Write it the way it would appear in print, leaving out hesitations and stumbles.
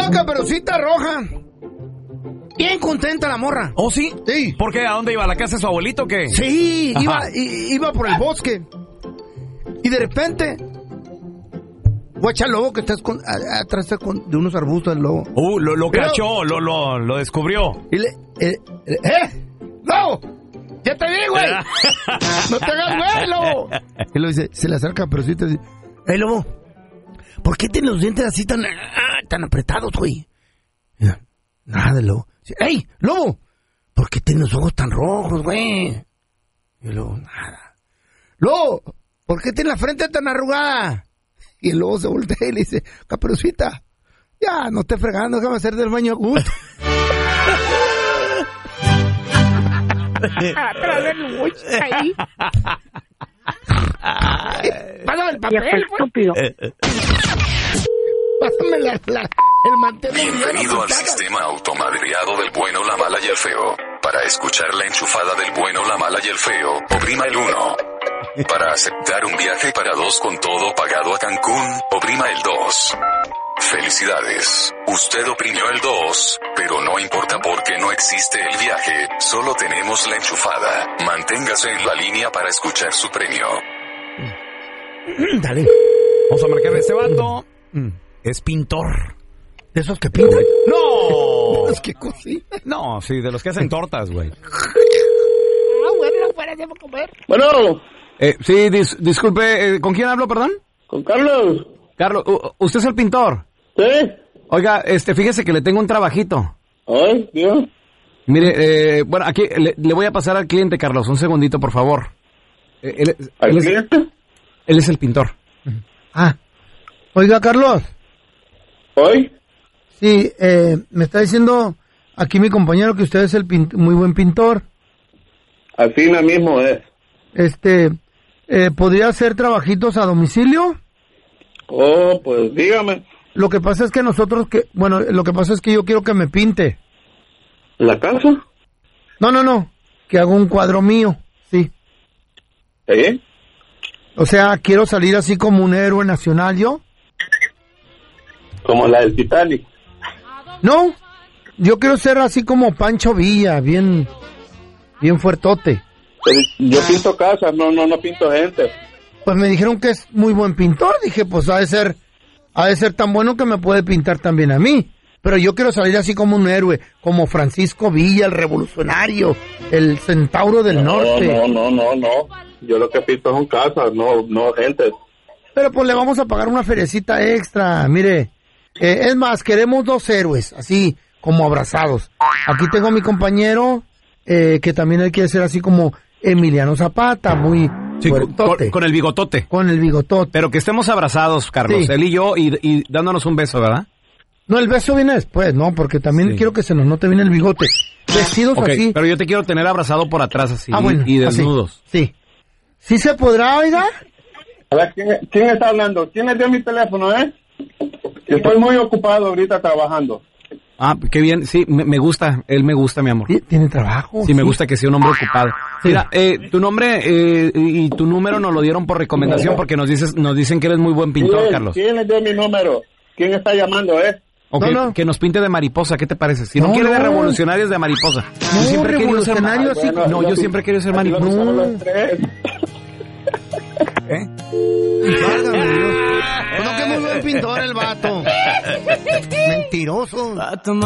la Caperucita Roja. Bien contenta la morra. ¿Oh, sí? Sí. ¿Por qué? ¿A dónde iba? ¿A la casa de su abuelito o qué? Sí, iba por el bosque. Y de repente, guacha el lobo que está atrás de unos arbustos del lobo. Lo cachó, lo descubrió. Y ¡No! ¡Ya te vi, güey! ¡No te hagas güey, lobo! Y lo dice, se le acerca a Caperucita y dice, ¡Ey, lobo! ¿Por qué tienes los dientes así tan apretados, güey? Nada, lobo. ¡Ey, lobo! ¿Por qué tienes los ojos tan rojos, güey? Y el lobo, nada. ¡Lobo! ¿Por qué tienes la frente tan arrugada? Y el lobo se voltea y le dice, Caperucita, ya, no estés fregando, déjame hacer del baño a gusto. Ahí. Pásame el papel, estúpido. Pásame el mantel. Bienvenido al sistema automadreado del bueno, la mala y el feo. Para escuchar la enchufada del bueno, la mala y el feo, oprima el 1. Para aceptar un viaje para 2 con todo pagado a Cancún, oprima el 2. Felicidades, usted oprimió el 2, pero no importa porque no existe el viaje, solo tenemos la enchufada. Manténgase en la línea para escuchar su premio. Dale. Vamos a marcarle a este vato. Es pintor. ¿De esos que pintan? ¡No! ¿De esos que cocinan? No, sí, de los que hacen tortas, güey. Bueno, fuera de comer. Bueno. Sí, disculpe, ¿con quién hablo, perdón? Con Carlos. Carlos, ¿usted es el pintor? Sí. Oiga, fíjese que le tengo un trabajito. Ay, Dios. Mire, bueno, aquí le voy a pasar al cliente, Carlos, un segundito, por favor. ¿Al cliente? Él es el pintor. Oiga, Carlos. ¿Hoy? Sí, me está diciendo aquí mi compañero que usted es el muy buen pintor. Así mismo es. ¿Podría hacer trabajitos a domicilio? Oh, pues dígame. Lo que pasa es que lo que pasa es que yo quiero que me pinte. ¿La casa? No, que haga un cuadro mío, sí. ¿Eh? O sea, quiero salir así como un héroe nacional, ¿yo? Como la del Titanic. No, yo quiero ser así como Pancho Villa, bien fuertote. Yo pinto casas, no pinto gente. Pues me dijeron que es muy buen pintor, dije, pues ha de ser tan bueno que me puede pintar también a mí. Pero yo quiero salir así como un héroe, como Francisco Villa, el revolucionario, el centauro del norte. No. Yo lo que pinto son casas, no gente. Pero pues le vamos a pagar una feriecita extra, mire. Es más, queremos 2 héroes, así como abrazados. Aquí tengo a mi compañero, que también él quiere ser así como Emiliano Zapata, muy fuertote. Con el bigotote. Con el bigotote. Pero que estemos abrazados, Carlos, Sí. él y yo, y dándonos un beso, ¿verdad? No, el beso viene después, ¿no? Porque también quiero que se nos note bien el bigote. Vestidos así. Pero yo te quiero tener abrazado por atrás así, bueno, y desnudos. así. Sí. ¿Sí se podrá, oiga? A ver, ¿quién está hablando? ¿Quién le dio mi teléfono, Yo estoy muy ocupado ahorita trabajando. Qué bien, sí, me gusta, él me gusta, mi amor. ¿Tiene trabajo? Sí, me gusta que sea un hombre ocupado. Sí. Mira, tu nombre y tu número nos lo dieron por recomendación porque nos dicen que eres muy buen pintor, Carlos. ¿Quién le dio mi número? ¿Quién está llamando, Okay, No. que nos pinte de mariposa, ¿qué te parece? Si no No, quiere de no. revolucionarios, de mariposa. No, Yo siempre he querido ser revolucionario así. yo siempre he querido ser mariposa. Los tres. Válgame Dios. No, que muy buen pintor el vato. Mentiroso.